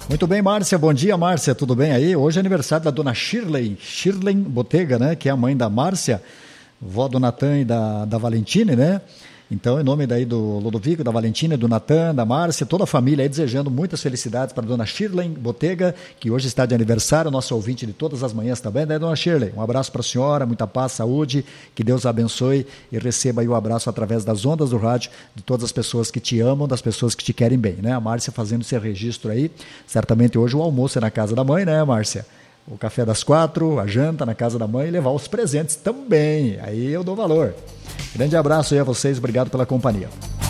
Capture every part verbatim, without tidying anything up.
Muito bem, Márcia, bom dia, Márcia, tudo bem aí? Hoje é aniversário da dona Shirley, Shirley Botega, né, que é a mãe da Márcia, vó do Natan e da, da Valentine, né? Então, em nome daí do Ludovico, da Valentina, do Natan, da Márcia, toda a família aí desejando muitas felicidades para a dona Shirley Botega, que hoje está de aniversário, nosso ouvinte de todas as manhãs também, né, dona Shirley? Um abraço para a senhora, muita paz, saúde, que Deus a abençoe e receba aí o abraço através das ondas do rádio de todas as pessoas que te amam, das pessoas que te querem bem, né? A Márcia fazendo esse registro aí, certamente hoje o almoço é na casa da mãe, né, Márcia? O café das quatro, a janta na casa da mãe e levar os presentes também, aí eu dou valor. Grande abraço aí a vocês, obrigado pela companhia.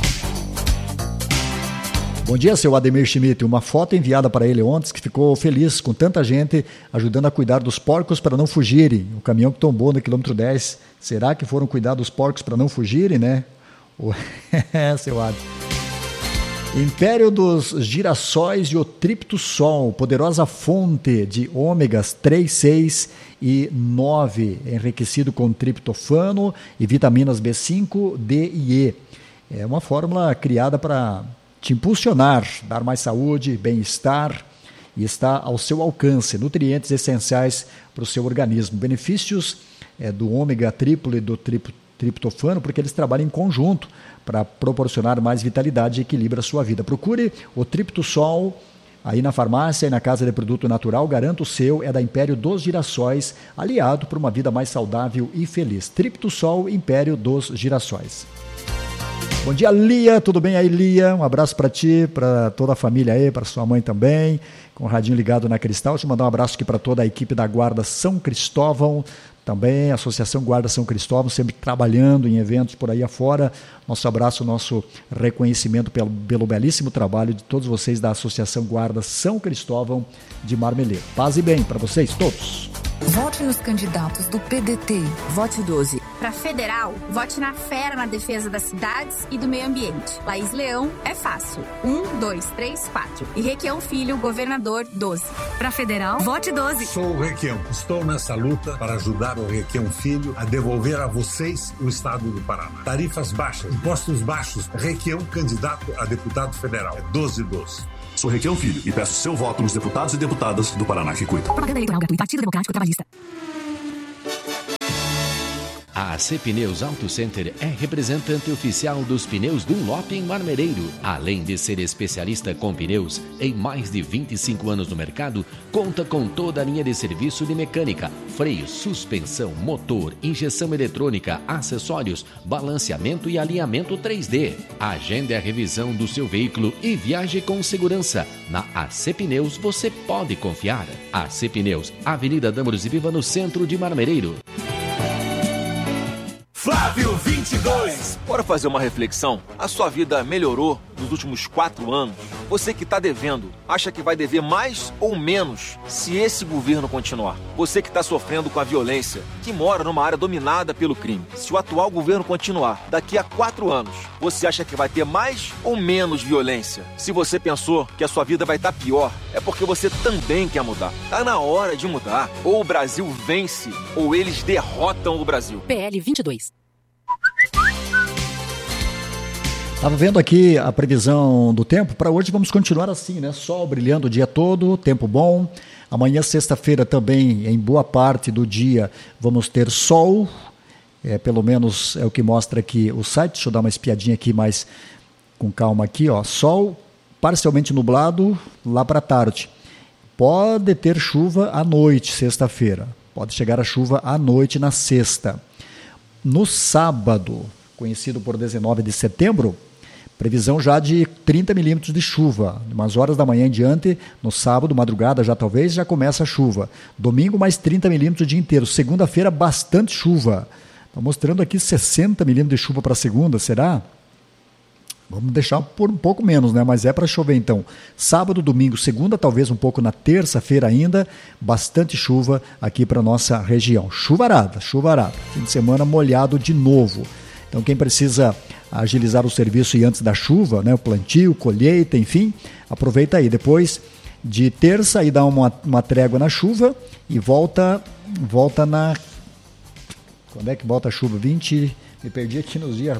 Bom dia, seu Ademir Schmidt. Uma foto enviada para ele ontem que ficou feliz com tanta gente ajudando a cuidar dos porcos para não fugirem. O caminhão que tombou no quilômetro dez. Será que foram cuidar dos porcos para não fugirem, né? É, seu Ademir. Império dos girassóis e o triptosol, poderosa fonte de ômegas três, seis e nove, enriquecido com triptofano e vitaminas B cinco, D e E. É uma fórmula criada para te impulsionar, dar mais saúde, bem-estar e está ao seu alcance, nutrientes essenciais para o seu organismo. Benefícios é, do ômega triplo e do triptofano, triptofano, porque eles trabalham em conjunto para proporcionar mais vitalidade e equilíbrio à sua vida. Procure o Triptosol aí na farmácia e na casa de produto natural, garanto o seu, é da Império dos Girassóis, aliado para uma vida mais saudável e feliz. Triptosol, Império dos Girassóis. Bom dia, Lia, tudo bem aí, Lia? Um abraço para ti, para toda a família aí, para sua mãe também, com o radinho ligado na Cristal. Deixa eu mandar um abraço aqui para toda a equipe da Guarda São Cristóvão, também a Associação Guarda São Cristóvão, sempre trabalhando em eventos por aí afora. Nosso abraço, nosso reconhecimento pelo, pelo belíssimo trabalho de todos vocês da Associação Guarda São Cristóvão de Marmeleiro. Paz e bem para vocês todos. Vote nos candidatos do P D T. Vote doze. Para federal, vote na fera na defesa das cidades e do meio ambiente. Laís Leão é fácil. Um, dois, três, quatro. E Requião Filho, governador, doze. Para federal, vote doze. Sou o Requião. Estou nessa luta para ajudar o Requião Filho a devolver a vocês o estado do Paraná. Tarifas baixas, impostos baixos. Requião, candidato a deputado federal. É doze doze. Sou Requião Filho e peço seu voto nos deputados e deputadas do Paraná que cuida. Propaganda eleitoral gratuita. Partido Democrático Trabalhista. A A C Pneus Auto Center é representante oficial dos pneus Dunlop em Marmereiro. Além de ser especialista com pneus, em mais de vinte e cinco anos no mercado, conta com toda a linha de serviço de mecânica, freio, suspensão, motor, injeção eletrônica, acessórios, balanceamento e alinhamento três D. Agende a revisão do seu veículo e viaje com segurança. Na A C Pneus você pode confiar. A C Pneus, Avenida Dâmaros e Viva, no centro de Marmereiro. Flávio vinte e dois. Bora fazer uma reflexão? A sua vida melhorou nos últimos quatro anos? Você que está devendo, acha que vai dever mais ou menos se esse governo continuar? Você que está sofrendo com a violência, que mora numa área dominada pelo crime, se o atual governo continuar, daqui a quatro anos, você acha que vai ter mais ou menos violência? Se você pensou que a sua vida vai estar pior, é porque você também quer mudar. Tá na hora de mudar. Ou o Brasil vence, ou eles derrotam o Brasil. P L vinte e dois. Estava vendo aqui a previsão do tempo. Para hoje vamos continuar assim, né? Sol brilhando o dia todo, tempo bom. Amanhã, sexta-feira, também, em boa parte do dia, vamos ter sol. É, pelo menos é o que mostra aqui o site. Deixa eu dar uma espiadinha aqui mais com calma aqui, ó. Sol parcialmente nublado lá para tarde. Pode ter chuva à noite, sexta-feira. Pode chegar a chuva à noite na sexta. No sábado, conhecido por dezenove de setembro, previsão já de trinta milímetros de chuva. Umas horas da manhã em diante, no sábado, madrugada já talvez, já começa a chuva. Domingo, mais trinta milímetros o dia inteiro. Segunda-feira, bastante chuva. Está mostrando aqui sessenta milímetros de chuva para segunda, será? Vamos deixar por um pouco menos, né? Mas é para chover então. Sábado, domingo, segunda, talvez um pouco na terça-feira ainda, bastante chuva aqui para nossa região. Chuvarada, chuvarada. Fim de semana molhado de novo. Então quem precisa agilizar o serviço e antes da chuva, né? O plantio, colheita, enfim, aproveita aí. Depois de terça, aí dá uma, uma trégua na chuva e volta, volta na... Quando é que volta a chuva? vinte... Me perdi aqui nos dias,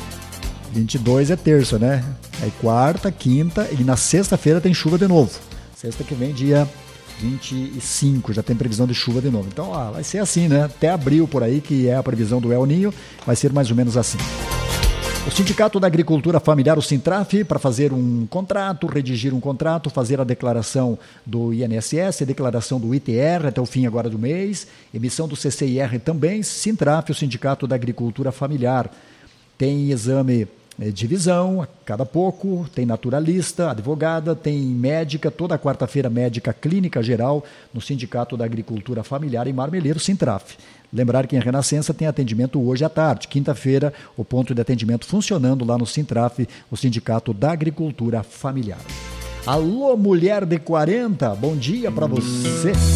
vinte e dois é terça, né? Aí quarta, quinta e na sexta-feira tem chuva de novo. Sexta que vem, dia vinte e cinco, já tem previsão de chuva de novo. Então, ó, vai ser assim, né? Até abril por aí, que é a previsão do El Ninho, vai ser mais ou menos assim. O Sindicato da Agricultura Familiar, o Sintraf, para fazer um contrato, redigir um contrato, fazer a declaração do I N S S, a declaração do I T R até o fim agora do mês, emissão do C C I R também, Sintraf, o Sindicato da Agricultura Familiar. Tem exame de visão a cada pouco, tem naturalista, advogada, tem médica, toda quarta-feira médica clínica geral no Sindicato da Agricultura Familiar em Marmeleiro, Sintraf. Lembrar que em Renascença tem atendimento hoje à tarde, quinta-feira, o ponto de atendimento funcionando lá no Sintraf, o Sindicato da Agricultura Familiar. Alô, mulher de quarenta, bom dia para você.